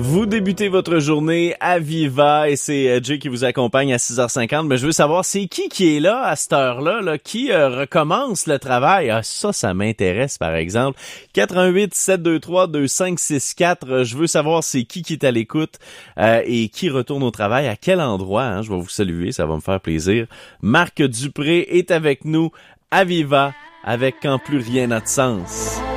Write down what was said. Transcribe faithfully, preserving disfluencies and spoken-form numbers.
Vous débutez votre journée à Viva et c'est Jay qui vous accompagne à six heures cinquante. Mais je veux savoir, c'est qui qui est là à cette heure-là, là, qui euh, recommence le travail? Ah, ça, ça m'intéresse, par exemple. quatre un huit, sept deux trois, deux cinq six quatre. Je veux savoir c'est qui qui est à l'écoute euh, et qui retourne au travail, à quel endroit. Hein? Je vais vous saluer, ça va me faire plaisir. Marc Dupré est avec nous à Viva avec Quand plus rien n'a de sens.